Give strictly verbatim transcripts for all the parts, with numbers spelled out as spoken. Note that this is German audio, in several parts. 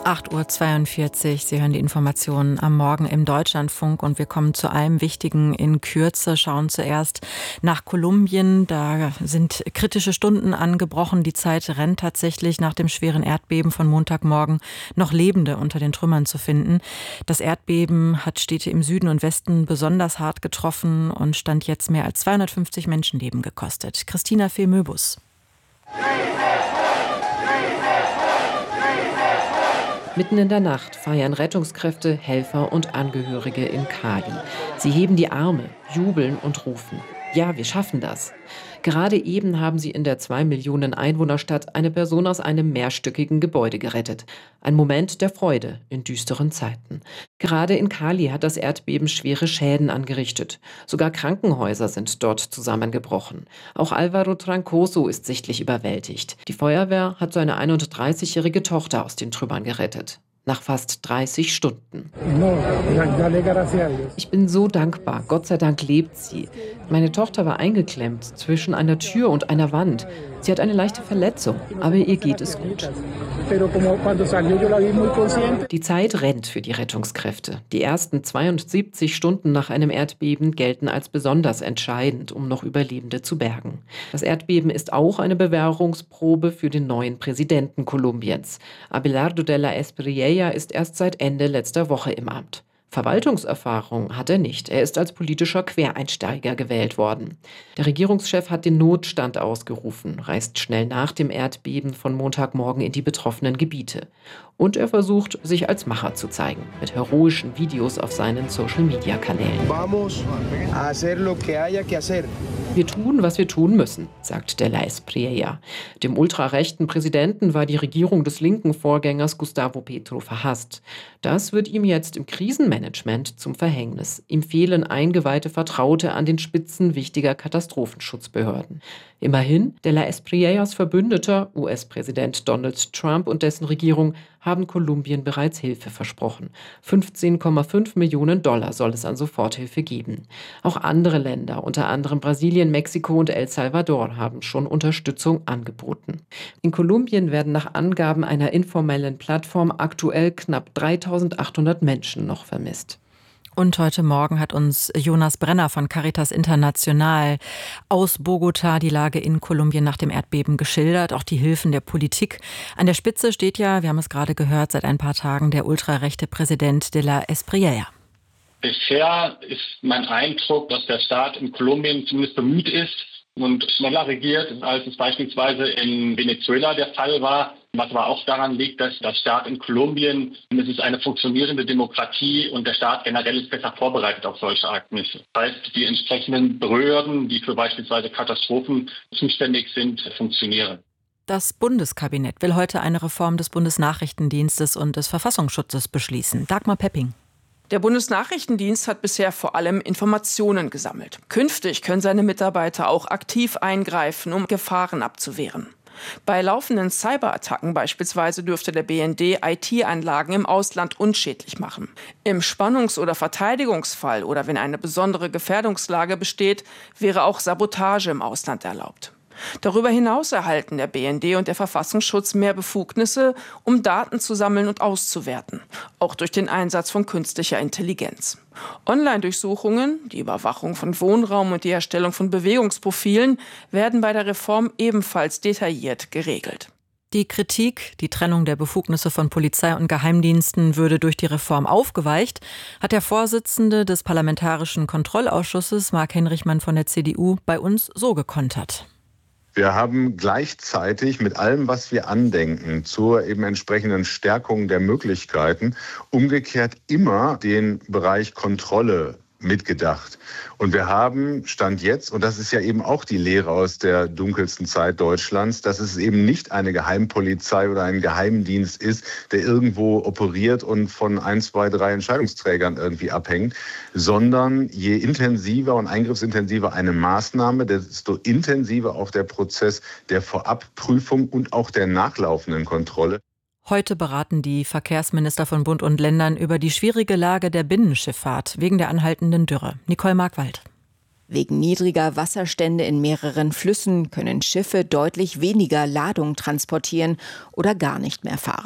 acht Uhr zweiundvierzig, Sie hören die Informationen am Morgen im Deutschlandfunk und wir kommen zu allem Wichtigen in Kürze, schauen zuerst nach Kolumbien. Da sind kritische Stunden angebrochen, die Zeit rennt tatsächlich, nach dem schweren Erdbeben von Montagmorgen noch Lebende unter den Trümmern zu finden. Das Erdbeben hat Städte im Süden und Westen besonders hart getroffen und Stand jetzt mehr als zweihundertfünfzig Menschenleben gekostet. Christina Fehmöbus. Mitten in der Nacht feiern Rettungskräfte, Helfer und Angehörige in Cali. Sie heben die Arme, jubeln und rufen: Ja, wir schaffen das. Gerade eben haben sie in der zwei Millionen Einwohnerstadt eine Person aus einem mehrstöckigen Gebäude gerettet. Ein Moment der Freude in düsteren Zeiten. Gerade in Cali hat das Erdbeben schwere Schäden angerichtet. Sogar Krankenhäuser sind dort zusammengebrochen. Auch Álvaro Trancoso ist sichtlich überwältigt. Die Feuerwehr hat seine einunddreißigjährige Tochter aus den Trümmern gerettet. Nach fast dreißig Stunden. Ich bin so dankbar. Gott sei Dank lebt sie. Meine Tochter war eingeklemmt zwischen einer Tür und einer Wand. Sie hat eine leichte Verletzung, aber ihr geht es gut. Die Zeit rennt für die Rettungskräfte. Die ersten zweiundsiebzig Stunden nach einem Erdbeben gelten als besonders entscheidend, um noch Überlebende zu bergen. Das Erdbeben ist auch eine Bewährungsprobe für den neuen Präsidenten Kolumbiens. Abelardo de la Espriella ist erst seit Ende letzter Woche im Amt. Verwaltungserfahrung hat er nicht. Er ist als politischer Quereinsteiger gewählt worden. Der Regierungschef hat den Notstand ausgerufen, reist schnell nach dem Erdbeben von Montagmorgen in die betroffenen Gebiete. Und er versucht, sich als Macher zu zeigen, mit heroischen Videos auf seinen Social-Media-Kanälen. Wir tun, was wir tun müssen, sagt de la Espriella. Dem ultrarechten Präsidenten war die Regierung des linken Vorgängers Gustavo Petro verhasst. Das wird ihm jetzt im Krisenmanagement zum Verhängnis. Ihm fehlen eingeweihte Vertraute an den Spitzen wichtiger Katastrophenschutzbehörden. Immerhin, de la Espriellas Verbündeter, U S-Präsident Donald Trump und dessen Regierung, haben Kolumbien bereits Hilfe versprochen. fünfzehn Komma fünf Millionen Dollar soll es an Soforthilfe geben. Auch andere Länder, unter anderem Brasilien, Mexiko und El Salvador, haben schon Unterstützung angeboten. In Kolumbien werden nach Angaben einer informellen Plattform aktuell knapp dreitausendachthundert Menschen noch vermisst. Und heute Morgen hat uns Jonas Brenner von Caritas International aus Bogotá die Lage in Kolumbien nach dem Erdbeben geschildert, auch die Hilfen der Politik. An der Spitze steht ja, wir haben es gerade gehört, seit ein paar Tagen der ultrarechte Präsident de la Espriella. Bisher ist mein Eindruck, dass der Staat in Kolumbien zumindest bemüht ist und schneller regiert, als es beispielsweise in Venezuela der Fall war. Was aber auch daran liegt, dass der Staat in Kolumbien, es ist eine funktionierende Demokratie und der Staat generell ist besser vorbereitet auf solche Ereignisse. Das heißt, die entsprechenden Behörden, die für beispielsweise Katastrophen zuständig sind, funktionieren. Das Bundeskabinett will heute eine Reform des Bundesnachrichtendienstes und des Verfassungsschutzes beschließen. Dagmar Pepping. Der Bundesnachrichtendienst hat bisher vor allem Informationen gesammelt. Künftig können seine Mitarbeiter auch aktiv eingreifen, um Gefahren abzuwehren. Bei laufenden Cyberattacken beispielsweise dürfte der B N D I T-Anlagen im Ausland unschädlich machen. Im Spannungs- oder Verteidigungsfall oder wenn eine besondere Gefährdungslage besteht, wäre auch Sabotage im Ausland erlaubt. Darüber hinaus erhalten der B N D und der Verfassungsschutz mehr Befugnisse, um Daten zu sammeln und auszuwerten, auch durch den Einsatz von künstlicher Intelligenz. Online-Durchsuchungen, die Überwachung von Wohnraum und die Erstellung von Bewegungsprofilen werden bei der Reform ebenfalls detailliert geregelt. Die Kritik, die Trennung der Befugnisse von Polizei und Geheimdiensten würde durch die Reform aufgeweicht, hat der Vorsitzende des Parlamentarischen Kontrollausschusses, Marc Henrichmann von der C D U, bei uns so gekontert. Wir haben gleichzeitig mit allem, was wir andenken, zur eben entsprechenden Stärkung der Möglichkeiten, umgekehrt immer den Bereich Kontrolle mitgedacht. Und wir haben Stand jetzt, und das ist ja eben auch die Lehre aus der dunkelsten Zeit Deutschlands, dass es eben nicht eine Geheimpolizei oder ein Geheimdienst ist, der irgendwo operiert und von ein, zwei, drei Entscheidungsträgern irgendwie abhängt, sondern je intensiver und eingriffsintensiver eine Maßnahme, desto intensiver auch der Prozess der Vorabprüfung und auch der nachlaufenden Kontrolle. Heute beraten die Verkehrsminister von Bund und Ländern über die schwierige Lage der Binnenschifffahrt wegen der anhaltenden Dürre. Nicole Markwald. Wegen niedriger Wasserstände in mehreren Flüssen können Schiffe deutlich weniger Ladung transportieren oder gar nicht mehr fahren.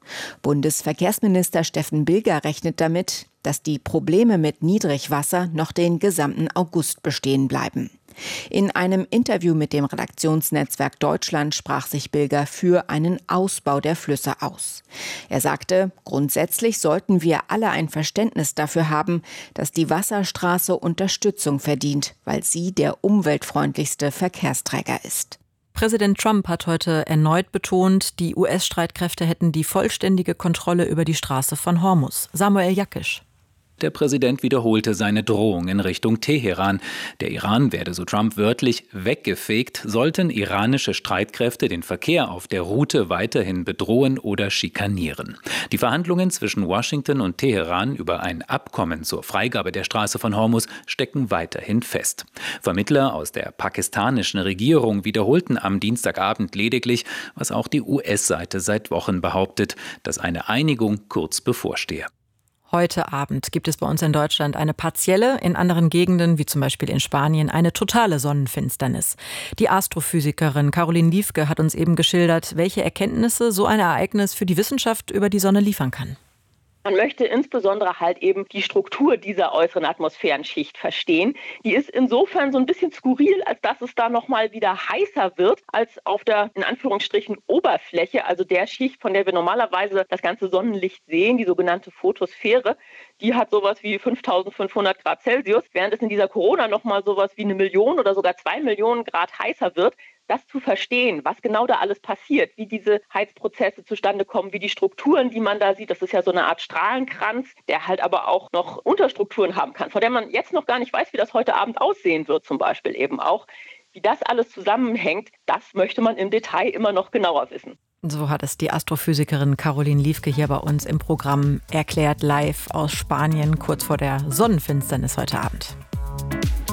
Bundesverkehrsminister Steffen Bilger rechnet damit, dass die Probleme mit Niedrigwasser noch den gesamten August bestehen bleiben. In einem Interview mit dem Redaktionsnetzwerk Deutschland sprach sich Bilger für einen Ausbau der Flüsse aus. Er sagte, grundsätzlich sollten wir alle ein Verständnis dafür haben, dass die Wasserstraße Unterstützung verdient, weil sie der umweltfreundlichste Verkehrsträger ist. Präsident Trump hat heute erneut betont, die U S-Streitkräfte hätten die vollständige Kontrolle über die Straße von Hormuz. Samuel Jackisch. Der Präsident wiederholte seine Drohung in Richtung Teheran. Der Iran werde, so Trump wörtlich, weggefegt, sollten iranische Streitkräfte den Verkehr auf der Route weiterhin bedrohen oder schikanieren. Die Verhandlungen zwischen Washington und Teheran über ein Abkommen zur Freigabe der Straße von Hormuz stecken weiterhin fest. Vermittler aus der pakistanischen Regierung wiederholten am Dienstagabend lediglich, was auch die U S-Seite seit Wochen behauptet, dass eine Einigung kurz bevorstehe. Heute Abend gibt es bei uns in Deutschland eine partielle, in anderen Gegenden, wie zum Beispiel in Spanien, eine totale Sonnenfinsternis. Die Astrophysikerin Caroline Liefke hat uns eben geschildert, welche Erkenntnisse so ein Ereignis für die Wissenschaft über die Sonne liefern kann. Man möchte insbesondere halt eben die Struktur dieser äußeren Atmosphärenschicht verstehen. Die ist insofern so ein bisschen skurril, als dass es da nochmal wieder heißer wird als auf der, in Anführungsstrichen, Oberfläche, also der Schicht, von der wir normalerweise das ganze Sonnenlicht sehen, die sogenannte Photosphäre. Die hat sowas wie fünftausendfünfhundert Grad Celsius, während es in dieser Corona nochmal sowas wie eine Million oder sogar zwei Millionen Grad heißer wird. Das zu verstehen, was genau da alles passiert, wie diese Heizprozesse zustande kommen, wie die Strukturen, die man da sieht, das ist ja so eine Art Strahlenkranz, der halt aber auch noch Unterstrukturen haben kann, von der man jetzt noch gar nicht weiß, wie das heute Abend aussehen wird, zum Beispiel eben auch. Wie das alles zusammenhängt, das möchte man im Detail immer noch genauer wissen. So hat es die Astrophysikerin Caroline Liefke hier bei uns im Programm erklärt, live aus Spanien, kurz vor der Sonnenfinsternis heute Abend.